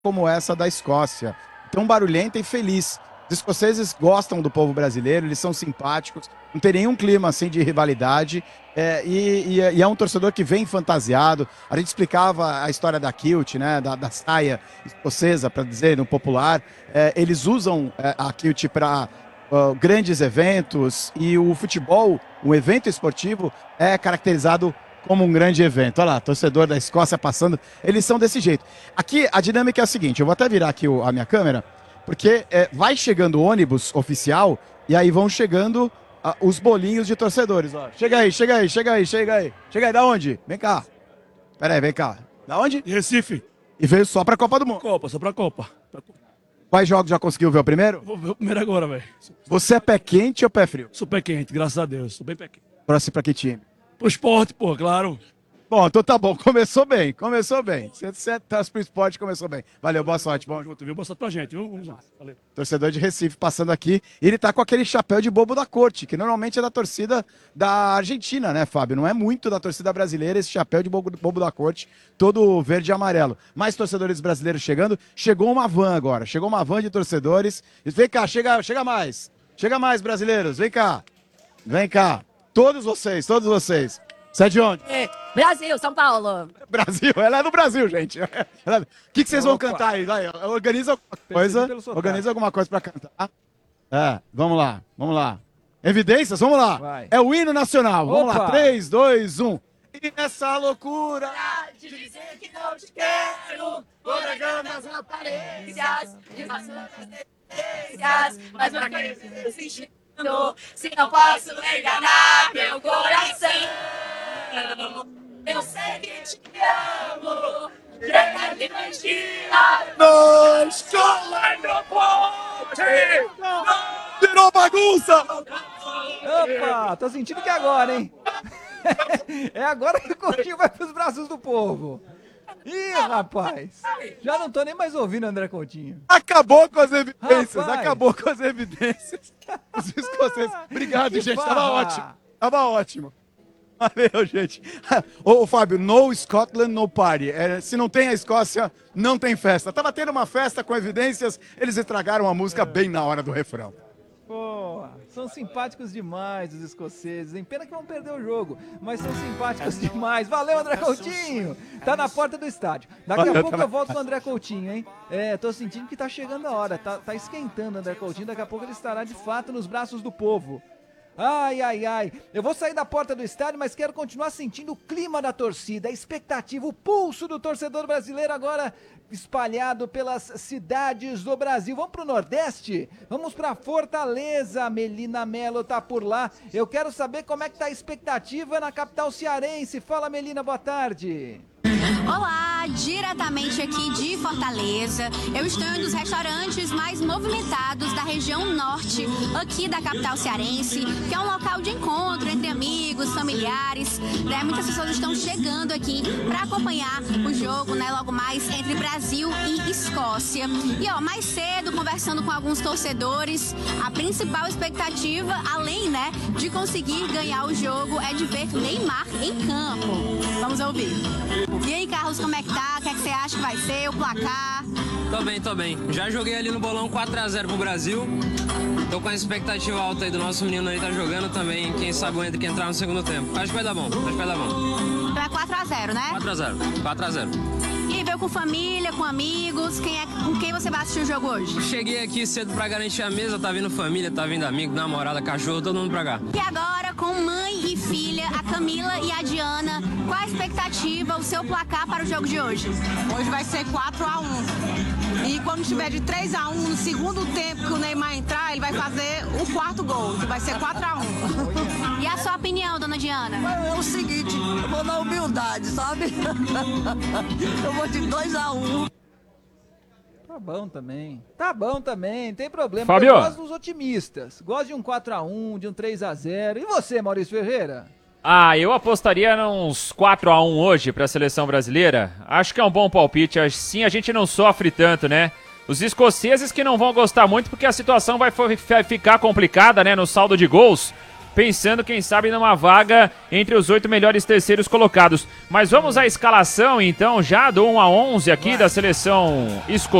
como essa da Escócia, tão barulhenta e feliz. Os escoceses gostam do povo brasileiro, eles são simpáticos, não tem nenhum clima assim de rivalidade, e é um torcedor que vem fantasiado. A gente explicava a história da kilt, né, da saia escocesa, para dizer no popular. Eles usam a kilt para grandes eventos, e o futebol, um evento esportivo, é caracterizado como um grande evento. Olha lá, torcedor da Escócia passando, eles são desse jeito. Aqui a dinâmica é a seguinte, eu vou até virar aqui a minha câmera, porque vai chegando o ônibus oficial e aí vão chegando os bolinhos de torcedores. Ó. Chega aí, chega aí, chega aí, chega aí. Chega aí, da onde? Vem cá. Pera aí, vem cá. Da onde? De Recife. E veio só pra Copa do Mundo. Copa, só pra Copa. Quais jogos já conseguiu ver o primeiro? Vou ver o primeiro agora, velho. Você é pé quente ou pé frio? Sou pé quente, graças a Deus. Sou bem pé quente. Torce pra que time? Pro esporte, pô, claro. Bom, então tá bom. Começou bem, começou bem. Você torce pro esporte, começou bem. Valeu, boa sorte. Bom, Junto, viu? Boa sorte pra gente, viu? Vamos lá. Valeu. torcedor de Recife passando aqui. E ele tá com aquele chapéu de bobo da corte, que normalmente é da torcida da Argentina, né, Fábio? Não é muito da torcida brasileira esse chapéu de bobo da corte, todo verde e amarelo. Mais torcedores brasileiros chegando. Chegou uma van agora. Chegou uma van de torcedores. Vem cá, chega mais. Chega mais, brasileiros. Vem cá. Vem cá. Todos vocês, todos vocês. Você é de onde? Brasil, São Paulo. Brasil, ela é do Brasil, gente. O que vocês vão cantar aí? Vai, organiza alguma coisa pra cantar. Vamos lá, vamos lá. Evidências, vamos lá. Vai. É o hino nacional. Vamos lá, Opa. 3, 2, 1. E nessa loucura De dizer que não te quero, vou negando as aparências, de maçãs delícias, mas não acredito insistindo, se não posso enganar meu coração. Eu sei que te amo, chega de mentira. nós Pode! virou bagunça. Opa, tô sentindo que é agora, hein? É agora que o Coutinho vai pros braços do povo. Ih, rapaz, já não tô nem mais ouvindo André Coutinho. Acabou com as evidências, Rapaz. acabou com as evidências. Os escoceses. Obrigado, Que gente, farra. tava ótimo. Tava ótimo. Valeu, gente. Ô, Fábio, no Scotland, no party. Se não tem a Escócia, não tem festa. Tava tendo uma festa com evidências, eles estragaram a música bem na hora do refrão. Pô, são simpáticos demais os escoceses, hein? Pena que vão perder o jogo, mas são simpáticos demais. Valeu, André Coutinho! Tá na porta do estádio. Daqui a pouco eu volto com o André Coutinho, hein? Tô sentindo que tá chegando a hora, tá esquentando o André Coutinho, daqui a pouco ele estará de fato nos braços do povo. Ai, ai, ai, eu vou sair da porta do estádio, mas quero continuar sentindo o clima da torcida, a expectativa, o pulso do torcedor brasileiro agora espalhado pelas cidades do Brasil. Vamos pro Nordeste? Vamos pra Fortaleza, Melina Mello tá por lá. Eu quero saber como é que tá a expectativa na capital cearense. Fala, Melina, boa tarde. Olá, diretamente aqui de Fortaleza. Eu estou em um dos restaurantes mais movimentados da região norte, aqui da capital cearense, que é um local de encontro entre amigos, familiares, né? Muitas pessoas estão chegando aqui para acompanhar o jogo, né? Logo mais entre Brasil e Escócia. E ó, mais cedo, conversando com alguns torcedores, a principal expectativa, além, né, de conseguir ganhar o jogo, é de ver Neymar em campo. Vamos ouvir. E aí, Carlos, como é que tá? O que é que você acha que vai ser o placar? Tô bem. Já joguei ali no bolão 4x0 pro Brasil. Tô com a expectativa alta aí do nosso menino aí, tá jogando também. Quem sabe o Hendrick entrar no segundo tempo. Acho que vai dar bom, Então é 4x0, né? 4x0. E aí, veio com família, com amigos? Com quem você vai assistir o jogo hoje? Cheguei aqui cedo pra garantir a mesa, tá vindo família, tá vindo amigo, namorada, cachorro, todo mundo pra cá. E agora, com mãe e filha, a Camila e a Diana, qual a expectativa, o seu placar para o jogo de hoje? Hoje vai ser 4x1. E quando tiver de 3x1 no segundo tempo que o Neymar entrar, ele vai fazer o quarto gol, que vai ser 4x1. E a sua opinião, dona Diana? É o seguinte, eu vou na humildade, sabe? Eu vou de 2x1. Tá bom também, não tem problema. Fábio. Eu gosto dos otimistas, gosto de um 4x1, de um 3x0. E você, Maurício Ferreira? Eu apostaria nos 4x1 hoje para a seleção brasileira. Acho que é um bom palpite, assim a gente não sofre tanto, né? Os escoceses que não vão gostar muito porque a situação vai ficar complicada, né, no saldo de gols. pensando, quem sabe, numa vaga entre os 8 melhores terceiros colocados. Mas vamos à escalação, então, já do 1 a 11 aqui da seleção escocesa.